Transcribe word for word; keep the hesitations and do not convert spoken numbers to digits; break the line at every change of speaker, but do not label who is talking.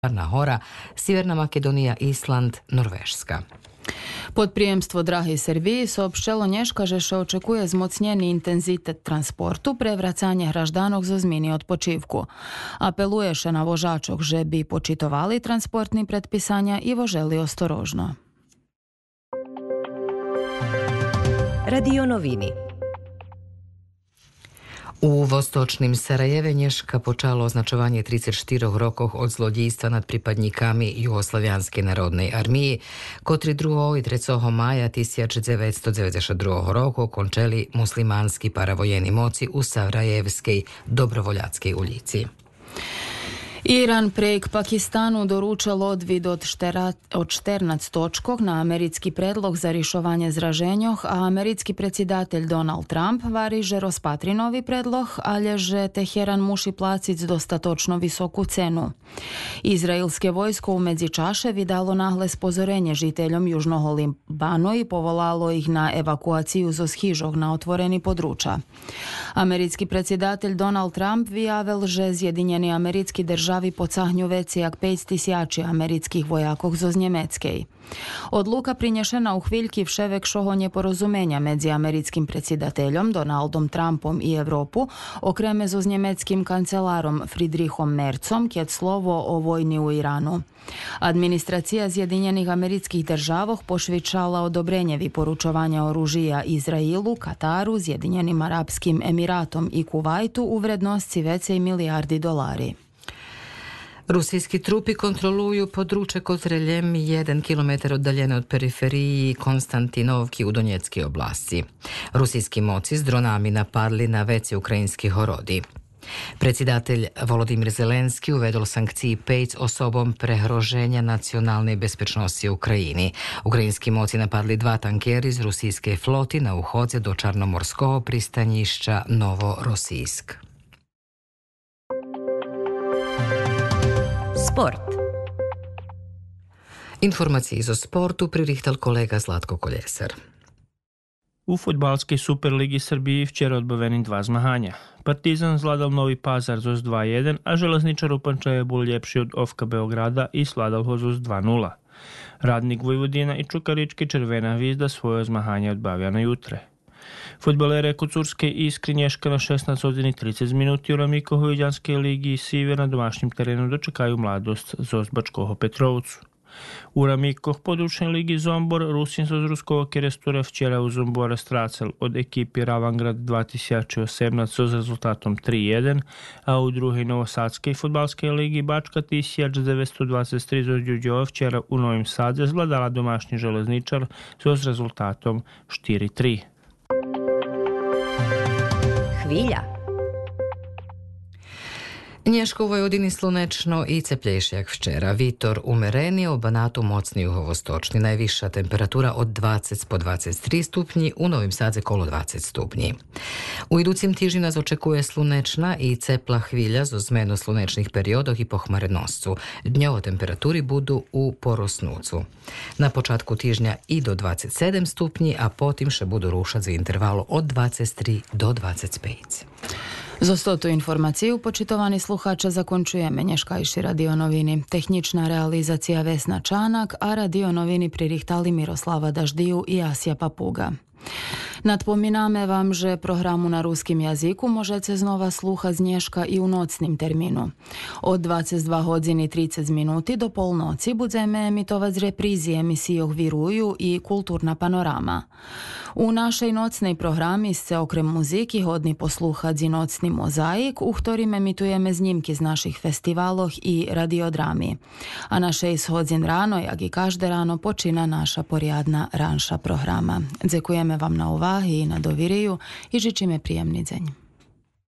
Crna Hora, Sjeverna Makedonija, Island, Norveška.
Podprijemstvo Drahej Serviji сообщало Nješka, že še očekuje zmocnjeni intenzitet transportu, prevracanje hraždanok zo zmini odpočivku. Apeluje še na vožačok, že bi počitovali transportni predpisanja i voželi ostorožno.
Radio novini.
U vostočnim Sarajeve Nješka počalo označovanje trideset štiri rokov od zlodijstva nad pripadnikami Jugoslavijanske narodnej armiji, kotri druhého i tretieho maja tisíc deväťsto deväťdesiatdva roku končeli muslimanski paravojeni moci u Sarajevskej dobrovoljackej ulici.
Iran prek Pakistanu doručal odvid od šternaest točkov na americký predlog za rišovanje zraženjoh, a americký predsjedatelj Donald Trump vari, že rozpatri novi predlog, ale že Teheran muši placiť dostatočno visoku cenu. Izraelske vojsko u medzičaše vydalo nahle spozorenje žiteljom južnoho Libanu i povolalo ih na evakuaciju zo schižoh na otvoreni područja. Americký predsjedatelj Donald Trump vyjavil, že Zjedinjeni americký državi pocahnju veci jak päť tisíc amerických vojakov zo Njemackej. Odluka prinješena u hviljki vševekšoho neporozumenia medzi americkým predsjedateljom Donaldom Trumpom i Evropu okreme zo njemeckim kancelarom Friedrichom Merzom kjed slovo o vojni u Iranu. Administracija Zjedinjenih amerických državoh pošvičala odobrenje viporučovanja oružija Izraelu, Kataru, Zjedinjenim Arapskim Emiratom i Kuvajtu u vrednosti vecej milijardi dolari.
Rusijski trupi kontroluju područje Kotreljem, jedan kilometar oddaljene od periferiji Konstantinovki u Donjeckoj oblasti. Rusijski moci s dronami napadli na veci ukrajinskih horodi. Predsjedatelj Volodimir Zelenski uvedol sankciji pet osobom prehroženja nacionalne bezpečnosti u Ukrajini. Ukrajinski moci napadli dva tankeri iz rusijske floti na uhodze do Čarnomorskog pristanjišća Novorosijsk.
Sport.
Informacije iz o sportu pririhtal kolega Zlatko Koljesar.
U fudbalskej Superligi Srbiji včera odbaveni dva zmahanja. Partizan zvladal Novi Pazar zos dva jedan, a Železničar u Pančevu bol ljepši od Ofka Beograda i svladal ho zos dva nula. Radnik Vojvodina i Čukarički Červena Hvizda svoje zmahanje odbavja na jutre. Fudbalere Kucurske i Iskri Nješka na šestnaest hodini trideset minuti u Ramikohoviđanske ligi i Siver na domašnjem terenu dočekaju Mladost zos Bačkoho Petrovcu. U Ramikoh područne ligi Zombor Rusin z Ruskog Kerestura včera u Zombora stracel od ekipi Ravangrad dva tisuće osemnaest s rezultatom tri jedan, a u druhej Novosadskej fudbalskej ligi Bačka tisuća devetsto dvadeset tri z Đuđova včera u Novim Sadze zvladala domašnji Železničar s rezultatom štiri tri.
Hvilja.
Nješko u Vojvodini slunečno i ceplejše jak včera. Vitor umereni, u Banatu mocni u Hovostočni. Najviša temperatura od dvadeset po dvadeset tri stupnji, u Novim Sadze kolo dvadeset stupnji. U iducim tiži nas očekuje slunečna i cepla hvilja zo zmenu slunečnih periodoh i pohmarenoscu. Dnjovo temperaturi budu u porosnucu. Na počatku tižnja i do dvadeset sedam stupnji, a potim še budu rušat za intervalu od dvadeset tri do dvadeset pet.
Za stotu informaciju, počitovani sluhače, zakončujeme Nješkajši radio novini. Tehnična realizacija Vesna Čanak, a radio novini pririhtali Miroslava Daždiju i Asja Papuga. Nadpominame vam, že programu na ruskim jaziku možete znova sluha z Nješka i u nocnim terminu. Od dvadeset dva hodini trideset minuti do polnoci budzeme emitovat z reprizi emisijog Viruju i Kulturna panorama. U našej nocnej programi se okrem muziki hodni posluhat z nocni mozaik, u ktorim emitujeme znimki z naših festivaloh i radiodrami. A naše ishodzin rano, jak i každe rano, počina naša porjadna ranša programa. Dzekujeme vam na uvahi i na doviriju i žičime prijemni dzenj.